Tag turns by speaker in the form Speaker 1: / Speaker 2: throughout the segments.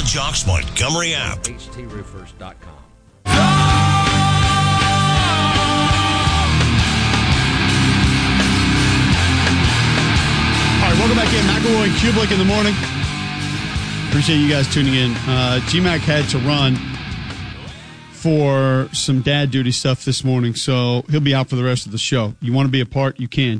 Speaker 1: Jocks Montgomery app.
Speaker 2: HTRoofers.com.
Speaker 3: All right, welcome back in. McElroy and Kublik in the morning. Appreciate you guys tuning in. GMAC had to run for some dad duty stuff this morning, so he'll be out for the rest of the show. You want to be a part, you can.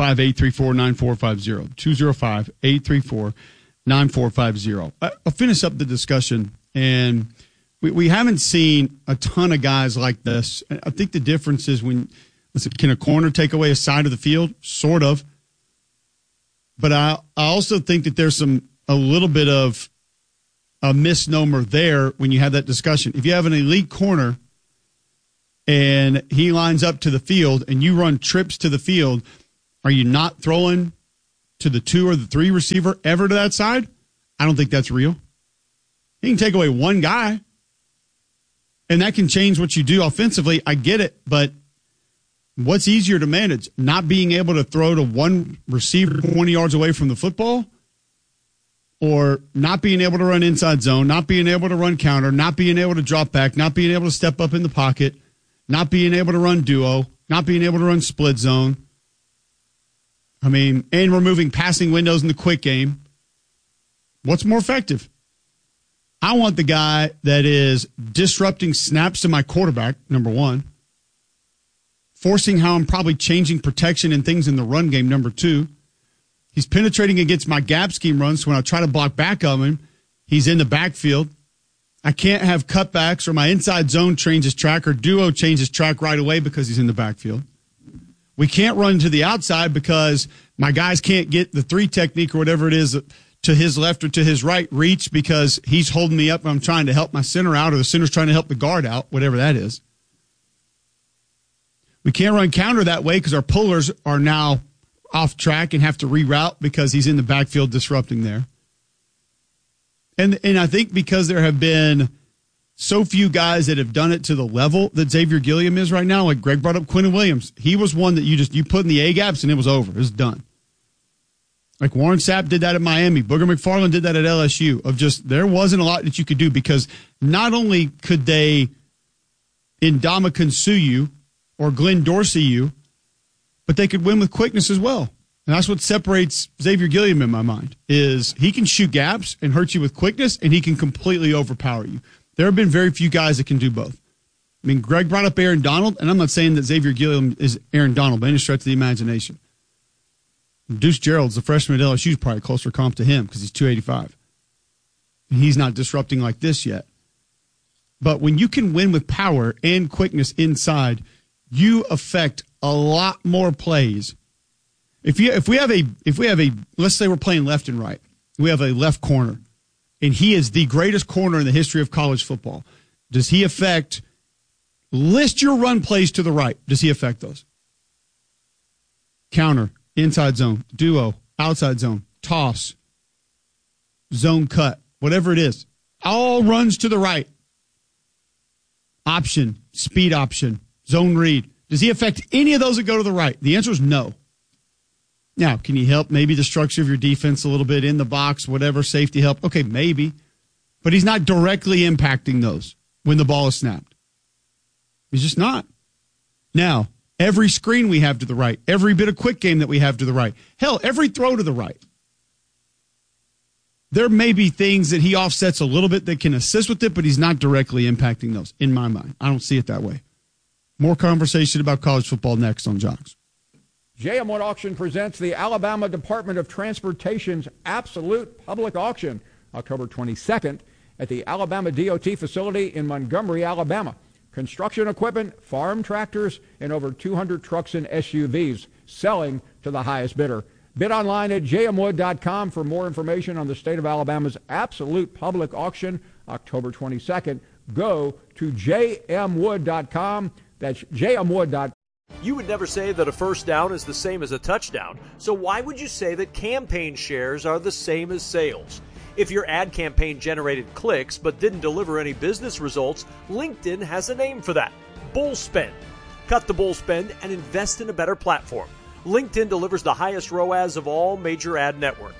Speaker 3: 205-834-9450. 205-834-9450. I'll finish up the discussion, and we haven't seen a ton of guys like this. I think the difference is can a corner take away a side of the field? Sort of. But I also think that there's a little bit of a misnomer there when you have that discussion. If you have an elite corner and he lines up to the field and you run trips to the field, are you not throwing to the 2 or the 3 receiver ever to that side? I don't think that's real. He can take away one guy, and that can change what you do offensively. I get it, but what's easier to manage? Not being able to throw to one receiver 20 yards away from the football, or not being able to run inside zone, not being able to run counter, not being able to drop back, not being able to step up in the pocket, not being able to run duo, not being able to run split zone. And removing passing windows in the quick game. What's more effective? I want the guy that is disrupting snaps to my quarterback, number one. Forcing how I'm probably changing protection and things in the run game, number 2. He's penetrating against my gap scheme runs, so when I try to block back on him, he's in the backfield. I can't have cutbacks or my inside zone changes track or duo changes track right away because he's in the backfield. We can't run to the outside because my guys can't get the 3 technique or whatever it is to his left or to his right reach because he's holding me up and I'm trying to help my center out or the center's trying to help the guard out, whatever that is. We can't run counter that way because our pullers are now off track and have to reroute because he's in the backfield disrupting there. And I think because there have been so few guys that have done it to the level that Xavier Gilliam is right now, like Greg brought up Quinnen Williams. He was one that you put in the A-gaps and it was over. It was done. Like Warren Sapp did that at Miami. Booger McFarland did that at LSU. There wasn't a lot that you could do because not only could they Ndamukong Suh you or Glenn Dorsey you, but they could win with quickness as well. And that's what separates Xavier Gilliam in my mind, is he can shoot gaps and hurt you with quickness, and he can completely overpower you. There have been very few guys that can do both. Greg brought up Aaron Donald, and I'm not saying that Xavier Gilliam is Aaron Donald by any stretch of the imagination. Deuce Gerald's the freshman at LSU is probably a closer comp to him because he's 285. And he's not disrupting like this yet. But when you can win with power and quickness inside, you affect a lot more plays. If we have a let's say we're playing left and right, we have a left corner, and he is the greatest corner in the history of college football. Does he affect? List your run plays to the right. Does he affect those? Counter, inside zone, duo, outside zone, toss, zone cut, whatever it is. All runs to the right. Option, speed option, zone read. Does he affect any of those that go to the right? The answer is no. Now, can he help maybe the structure of your defense a little bit in the box, whatever, safety help? Okay, maybe. But he's not directly impacting those when the ball is snapped. He's just not. Now, every screen we have to the right, every bit of quick game that we have to the right, hell, every throw to the right. There may be things that he offsets a little bit that can assist with it, but he's not directly impacting those, in my mind. I don't see it that way. More conversation about college football next on Jocks.
Speaker 2: JM Wood Auction presents the Alabama Department of Transportation's Absolute Public Auction, October 22nd at the Alabama DOT facility in Montgomery, Alabama. Construction equipment, farm tractors, and over 200 trucks and SUVs selling to the highest bidder. Bid online at jmwood.com for more information on the state of Alabama's Absolute Public Auction, October 22nd. Go to jmwood.com. That's jmwood.com.
Speaker 4: You would never say that a first down is the same as a touchdown, so why would you say that campaign shares are the same as sales? If your ad campaign generated clicks but didn't deliver any business results, LinkedIn has a name for that: bull spend. Cut the bull spend and invest in a better platform. LinkedIn delivers the highest ROAS of all major ad networks.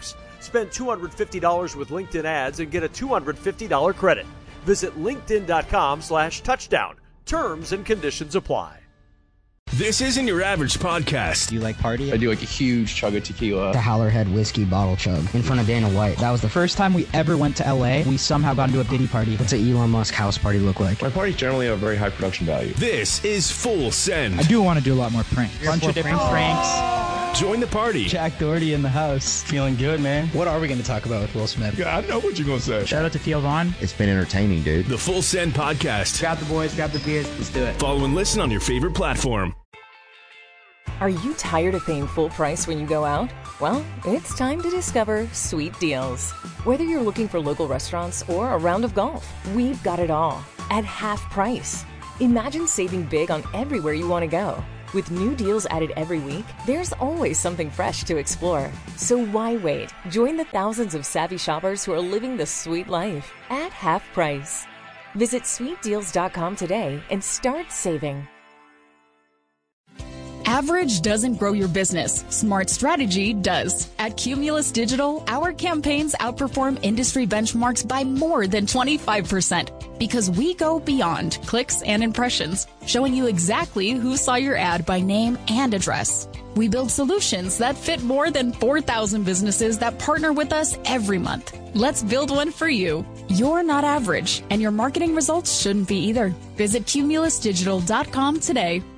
Speaker 4: Spend $250 with LinkedIn ads and get a $250 credit. Visit linkedin.com/touchdown. Terms and conditions apply.
Speaker 1: This isn't your average podcast.
Speaker 5: Do you like party?
Speaker 6: I do like a huge chug of tequila.
Speaker 5: The Howlerhead whiskey bottle chug in front of Dana White. That was the first time we ever went to LA. We somehow got into a Diddy party. What's an Elon Musk house party look like?
Speaker 6: My parties generally have a very high production value.
Speaker 1: This is Full Send.
Speaker 7: I do want to do a lot more pranks.
Speaker 5: Bunch of different pranks.
Speaker 1: Join the party.
Speaker 5: Jack Doherty in the house. Feeling good, man. What are we going to talk about with Will Smith?
Speaker 8: Yeah, I know what you're going to say.
Speaker 7: Shout out to Theo Vaughn.
Speaker 9: It's been entertaining, dude.
Speaker 1: The Full Send podcast.
Speaker 7: Grab the boys, grab the beers, let's do it.
Speaker 1: Follow and listen on your favorite platform.
Speaker 10: Are you tired of paying full price when you go out? Well, it's time to discover Sweet Deals. Whether you're looking for local restaurants or a round of golf, we've got it all at half price. Imagine saving big on everywhere you want to go. With new deals added every week, there's always something fresh to explore. So why wait? Join the thousands of savvy shoppers who are living the sweet life at half price. Visit sweetdeals.com today and start saving.
Speaker 11: Average doesn't grow your business. Smart strategy does. At Cumulus Digital, our campaigns outperform industry benchmarks by more than 25% because we go beyond clicks and impressions, showing you exactly who saw your ad by name and address. We build solutions that fit more than 4,000 businesses that partner with us every month. Let's build one for you. You're not average, and your marketing results shouldn't be either. Visit cumulusdigital.com today.